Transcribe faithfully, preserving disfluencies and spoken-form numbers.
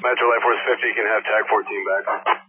Metro Life Force fifty can have tag fourteen back.